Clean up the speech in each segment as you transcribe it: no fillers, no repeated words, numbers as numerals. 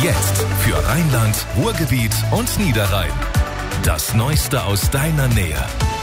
Jetzt für Rheinland, Ruhrgebiet und Niederrhein. Das Neueste aus deiner Nähe.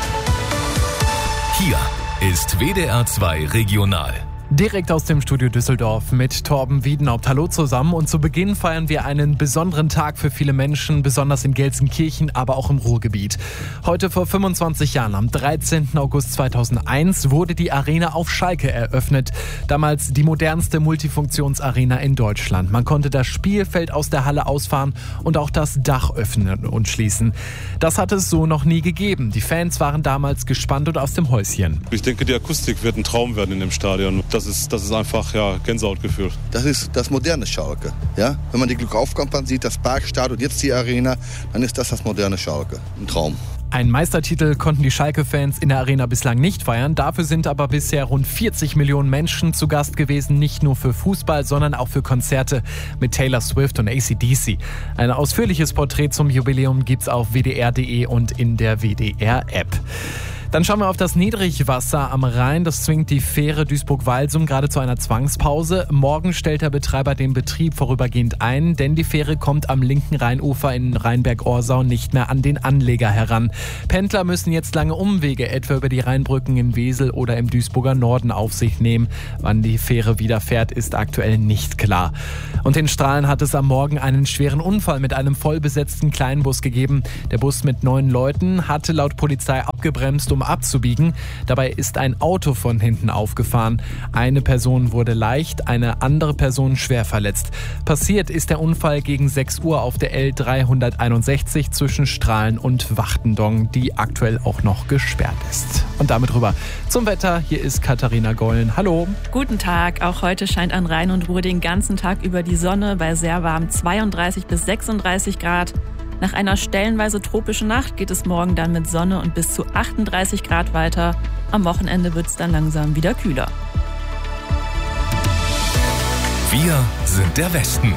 Hier ist WDR 2 Regional. Direkt aus dem Studio Düsseldorf mit Torben Wiedenhaupt. Hallo zusammen. Und zu Beginn feiern wir einen besonderen Tag für viele Menschen, besonders in Gelsenkirchen, aber auch im Ruhrgebiet. Heute vor 25 Jahren, am 13. August 2001, wurde die Arena auf Schalke eröffnet. Damals die modernste Multifunktionsarena in Deutschland. Man konnte das Spielfeld aus der Halle ausfahren und auch das Dach öffnen und schließen. Das hat es so noch nie gegeben. Die Fans waren damals gespannt und aus dem Häuschen. Ich denke, die Akustik wird ein Traum werden in dem Stadion. Das ist einfach Gänsehautgefühl. Das ist das moderne Schalke. Ja? Wenn man die Glückaufkampagnen sieht, das Parkstadion, jetzt die Arena, dann ist das moderne Schalke. Ein Traum. Einen Meistertitel konnten die Schalke-Fans in der Arena bislang nicht feiern. Dafür sind aber bisher rund 40 Millionen Menschen zu Gast gewesen. Nicht nur für Fußball, sondern auch für Konzerte mit Taylor Swift und AC/DC. Ein ausführliches Porträt zum Jubiläum gibt's auf wdr.de und in der WDR-App. Dann schauen wir auf das Niedrigwasser am Rhein. Das zwingt die Fähre Duisburg-Walsum gerade zu einer Zwangspause. Morgen stellt der Betreiber den Betrieb vorübergehend ein, denn die Fähre kommt am linken Rheinufer in Rheinberg-Orsau nicht mehr an den Anleger heran. Pendler müssen jetzt lange Umwege, etwa über die Rheinbrücken in Wesel oder im Duisburger Norden, auf sich nehmen. Wann die Fähre wieder fährt, ist aktuell nicht klar. Und in Strahlen hat es am Morgen einen schweren Unfall mit einem vollbesetzten Kleinbus gegeben. Der Bus mit 9 Leuten hatte laut Polizei abgebremst, um abzubiegen. Dabei ist ein Auto von hinten aufgefahren. Eine Person wurde leicht, eine andere Person schwer verletzt. Passiert ist der Unfall gegen 6 Uhr auf der L361 zwischen Strahlen und Wachtendonk, die aktuell auch noch gesperrt ist. Und damit rüber zum Wetter. Hier ist Katharina Gollen. Hallo. Guten Tag. Auch heute scheint an Rhein und Ruhr den ganzen Tag über die Sonne bei sehr warm 32 bis 36 Grad. Nach einer stellenweise tropischen Nacht geht es morgen dann mit Sonne und bis zu 38 Grad weiter. Am Wochenende wird es dann langsam wieder kühler. Wir sind der Westen.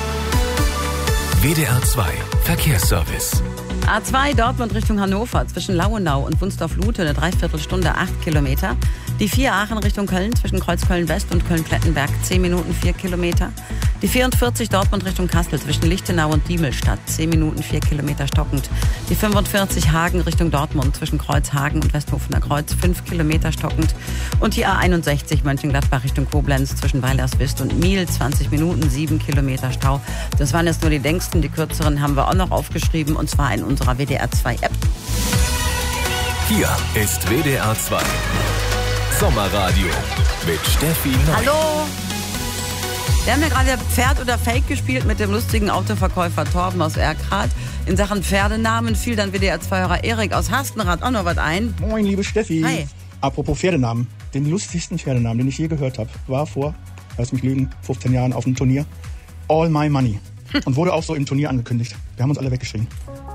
WDR 2 Verkehrsservice. A2 Dortmund Richtung Hannover zwischen Lauenau und Wunsdorf-Lute eine Dreiviertelstunde, 8 Kilometer. Die 4 Aachen Richtung Köln zwischen Kreuzköln-West und Köln-Plettenberg 10 Minuten, 4 Kilometer. Die 44 Dortmund Richtung Kassel zwischen Lichtenau und Diemelstadt 10 Minuten, 4 Kilometer stockend. Die 45 Hagen Richtung Dortmund zwischen Kreuzhagen und Westhofener Kreuz 5 Kilometer stockend. Und die A61 Mönchengladbach Richtung Koblenz zwischen Weilerswist und Miel 20 Minuten, 7 Kilometer Stau. Das waren jetzt nur die längsten, die kürzeren haben wir auch noch aufgeschrieben und zwar in unserer WDR 2 App. Hier ist WDR 2 Sommerradio mit Steffi Neu. Hallo! Wir haben ja gerade Pferd oder Fake gespielt mit dem lustigen Autoverkäufer Torben aus Erkrath. In Sachen Pferdenamen fiel dann WDR 2-Hörer Erik aus Hastenrath auch noch was ein. Moin, liebe Steffi. Hi. Apropos Pferdenamen. Den lustigsten Pferdenamen, den ich je gehört habe, war vor, lass mich lügen, 15 Jahren auf einem Turnier. All My Money. Und wurde auch so im Turnier angekündigt. Wir haben uns alle weggeschrien.